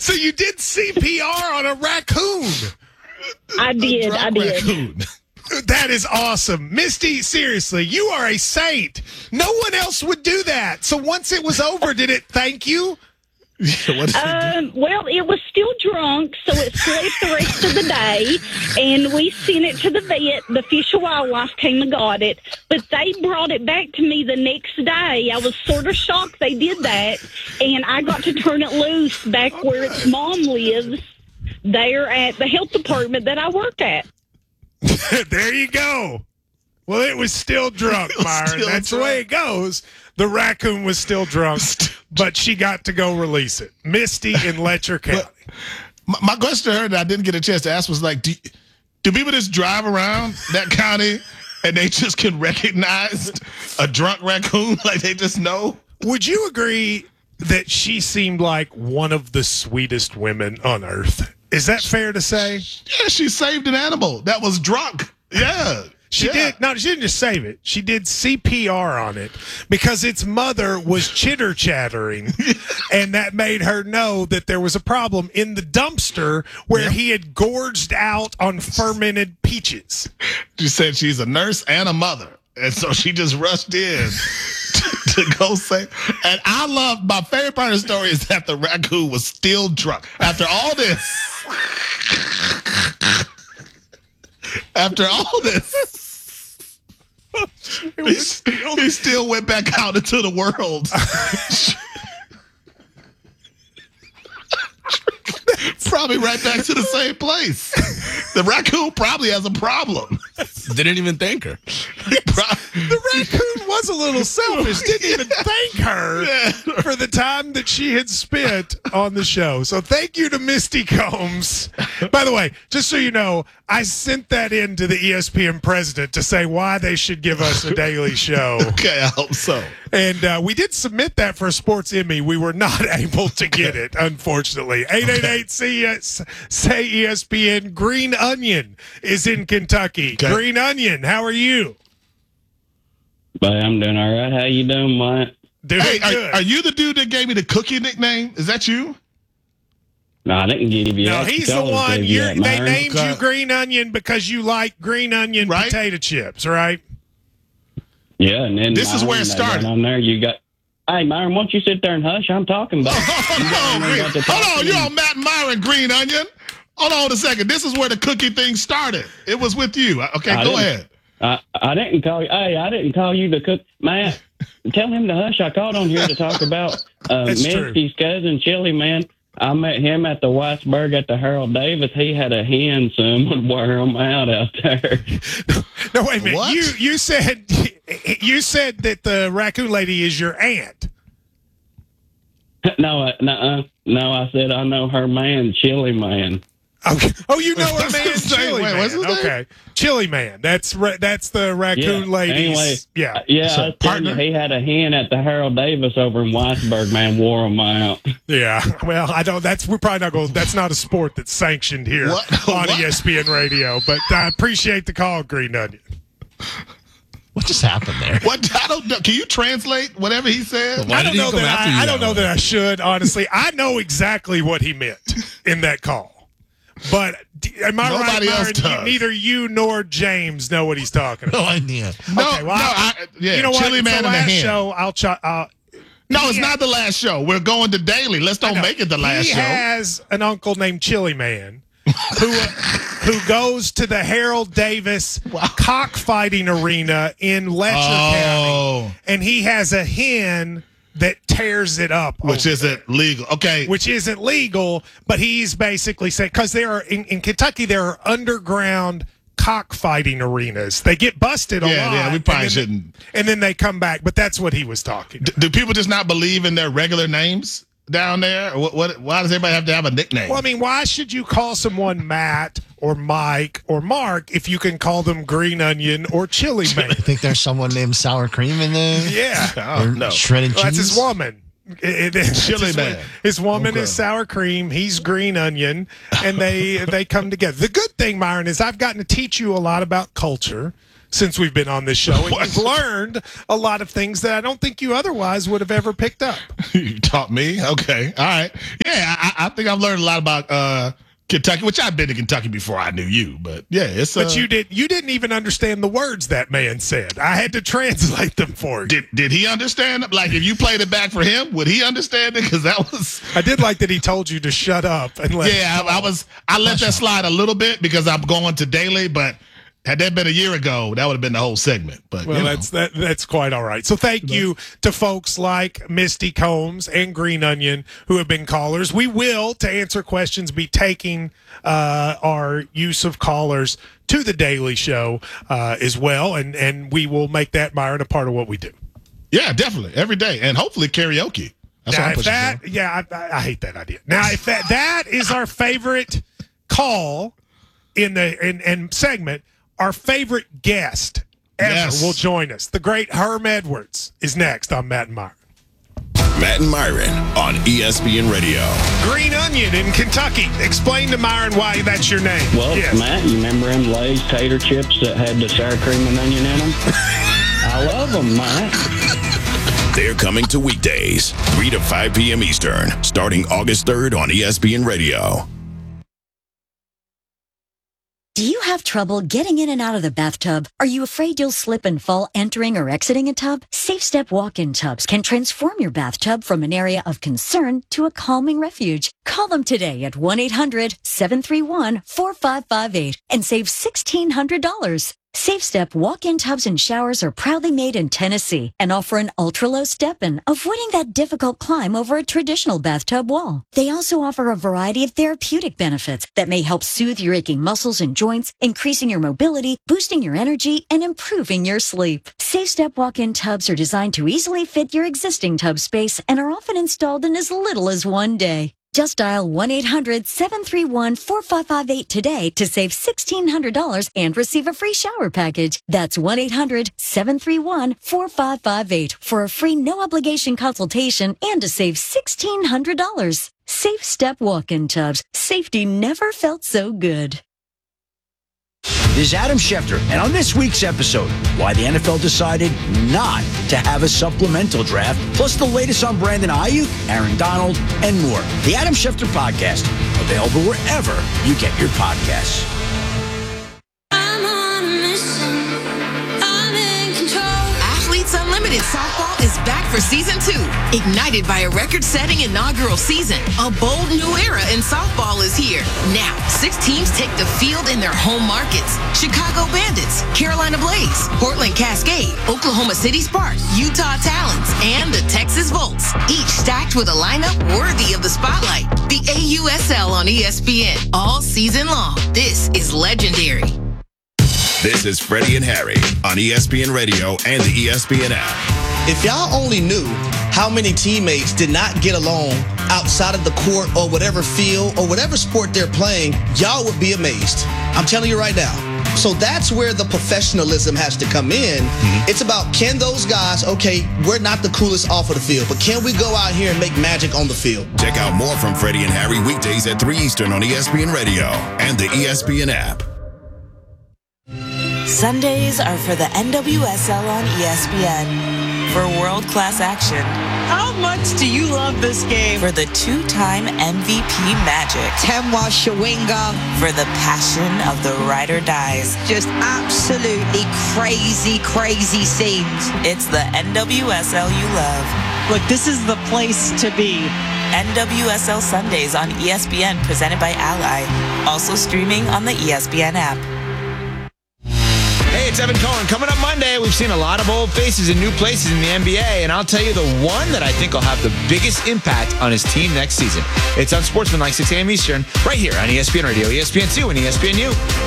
So you did CPR on a raccoon. I did. Raccoon. That is awesome. Misty, seriously, you are a saint. No one else would do that. So once it was over, did it thank you? Well, it was still drunk, so it slept the rest of the day, and we sent it to the vet. The Fish and Wildlife came and got it, but they brought it back to me the next day. I was sort of shocked they did that, and I got to turn it loose back where its mom lives, there at the health department that I work at. There you go. Well, it was still drunk, Myron. That's the way it goes. The raccoon was still drunk, but she got to go release it. Misty in Letcher County. My question to her that I didn't get a chance to ask was like, do people just drive around that county and they just can recognize a drunk raccoon? Like they just know? Would you agree that she seemed like one of the sweetest women on earth? Is that fair to say? Yeah, she saved an animal that was drunk. Yeah. She did. No, she didn't just save it. She did CPR on it because its mother was chitter-chattering, and that made her know that there was a problem in the dumpster where he had gorged out on fermented peaches. She said she's a nurse and a mother, and so she just rushed in to go save. And I love, my favorite part of the story is that the raccoon was still drunk. After all this, he still went back out into the world. Probably right back to the same place. The raccoon probably has a problem. Didn't even thank her. The raccoon was a little selfish. Didn't even thank her for the time that she had spent on the show. So thank you to Misty Combs. By the way, just so you know, I sent that in to the ESPN president to say why they should give us a daily show. Okay, I hope so. And we did submit that for Sports Emmy. We were not able to get it, unfortunately. 888-say ESPN. Green Onion is in Kentucky. Okay. Green Onion, how are you? But I'm doing all right. How you doing, Mike? Doing Hey, good. are you the dude that gave me the cookie nickname? Is that you? No, I didn't give you No, that. he's the Colors one. gave you that, They Myron. named you Green Onion because you like green onion Right. potato chips, right? Yeah, and then This is where it Myron, started. On there, you got. Hey, Myron, why don't you sit there and hush? I'm talking about. Hold on, you're on Matt and Myron, Green Onion. Hold on a second. This is where the cookie thing started. It was with you. Okay, go ahead. I didn't call you. Hey, I didn't call you the cook. Man, tell him to hush. I called on here to talk about Misty's cousin, Chili Man. I met him at the Weisberg at the Harold Davis. He had a hen, son would wear him out there. No, wait a minute. What? You said that the raccoon lady is your aunt. No, I said I know her man, Chili Man. Okay. Oh, you know her man, What's his name? Chili Wait, Man. what's his name? Okay, Chili Man. That's the raccoon lady's. Anyway, Yeah. I was telling partner? you, he had a hen at the Harold Davis over in Weisberg. Man, wore him out. Yeah. Well, I don't. We're probably not going. That's not a sport that's sanctioned here What? on What? ESPN Radio. But I appreciate the call, Green Onion. What just happened there? What? I don't know. Can you translate whatever he said? Why I did don't he know come that after you I don't that know way? that I should, honestly. I know exactly what he meant in that call. But am I Nobody right, else Myron? does. Neither you nor James know what he's talking about. No idea. Okay, well, yeah, you know what? Chili It's Man the and the last hen. show. No, it's not the last show. We're going to daily. Let's don't make it the last he show. has an uncle named Chili Man who goes to the Harold Davis cockfighting arena in Letcher County, and he has a hen that tears it up, Which isn't legal. Okay. which isn't legal. But he's basically saying because there are in Kentucky there are underground cockfighting arenas. They get busted a lot. Yeah, we probably and then shouldn't. And then they come back. But that's what he was talking about. Do people just not believe in their regular names down there? Or why does everybody have to have a nickname? Well, I mean, why should you call someone Matt or Mike or Mark if you can call them Green Onion or Chili Man? I think there's someone named Sour Cream in there. Yeah. Or no. shredded Well, cheese. that's his woman. That's Chili his Man. His woman Okay. is Sour Cream. He's Green Onion. And they come together. The good thing, Myron, is I've gotten to teach you a lot about culture. since we've been on this show, and you've learned a lot of things that I don't think you otherwise would have ever picked up. You taught me? Okay. All right. Yeah, I think I've learned a lot about Kentucky, which I've been to Kentucky before I knew you. But yeah, it's. But you didn't even understand the words that man said. I had to translate them for you. Did he understand? Like, if you played it back for him, would he understand it? Because that was. I did like that he told you to shut up and let. Yeah, I let that slide a little bit because I'm going to daily, but. Had that been a year ago, that would have been the whole segment. But well, that's quite all right. So thank you to folks like Misty Combs and Green Onion who have been callers. We will, to answer questions, be taking our use of callers to the Daily Show as well, and we will make that, Myron, a part of what we do. Yeah, definitely every day, and hopefully karaoke. That's now, what I'm pushing for. Yeah, I hate that idea. Now, if that is our favorite call in the segment. Our favorite guest ever will join us. The great Herm Edwards is next on Matt and Myron. Matt and Myron on ESPN Radio. Green Onion in Kentucky. Explain to Myron why that's your name. Well, yes. Matt, you remember them Lay's tater chips that had the sour cream and onion in them? I love them, Matt. They're coming to weekdays, 3 to 5 p.m. Eastern, starting August 3rd on ESPN Radio. Do you have trouble getting in and out of the bathtub? Are you afraid you'll slip and fall entering or exiting a tub? SafeStep walk-in tubs can transform your bathtub from an area of concern to a calming refuge. Call them today at 1-800-731-4558 and save $1,600. SafeStep walk-in tubs and showers are proudly made in Tennessee and offer an ultra-low step-in, avoiding that difficult climb over a traditional bathtub wall. They also offer a variety of therapeutic benefits that may help soothe your aching muscles and joints, increasing your mobility, boosting your energy, and improving your sleep. SafeStep walk-in tubs are designed to easily fit your existing tub space and are often installed in as little as one day. Just dial 1-800-731-4558 today to save $1,600 and receive a free shower package. That's 1-800-731-4558 for a free no-obligation consultation and to save $1,600. Safe Step walk-in tubs. Safety never felt so good. This is Adam Schefter, and on this week's episode, why the NFL decided not to have a supplemental draft, plus the latest on Brandon Ayuk, Aaron Donald, and more. The Adam Schefter Podcast, available wherever you get your podcasts. I'm on a mission. I'm in control. Athletes Unlimited Softball is back for Season 2. Ignited by a record-setting inaugural season, a bold new era in softball is here. Now, 6 teams take the field in their home markets. Chicago Bandits, Carolina Blaze, Portland Cascade, Oklahoma City Sparks, Utah Talons, and the Texas Volts. Each stacked with a lineup worthy of the spotlight. The AUSL on ESPN all season long. This is legendary. This is Freddie and Harry on ESPN Radio and the ESPN app. If y'all only knew how many teammates did not get along outside of the court or whatever field or whatever sport they're playing, y'all would be amazed. I'm telling you right now. So that's where the professionalism has to come in. It's about, can those guys, okay, we're not the coolest off of the field, but can we go out here and make magic on the field? Check out more from Freddie and Harry weekdays at 3 Eastern on ESPN Radio and the ESPN app. Sundays are for the NWSL on ESPN. For world-class action. How much do you love this game? For the 2-time MVP magic. Temwa Shawinga. For the passion of the ride or dies. Just absolutely crazy, crazy scenes. It's the NWSL you love. Look, this is the place to be. NWSL Sundays on ESPN, presented by Ally. Also streaming on the ESPN app. Hey, it's Evan Cohen. Coming up Monday, we've seen a lot of old faces in new places in the NBA, and I'll tell you the one that I think will have the biggest impact on his team next season. It's on Sportsman, like 6 a.m. Eastern, right here on ESPN Radio, ESPN2, and ESPNU.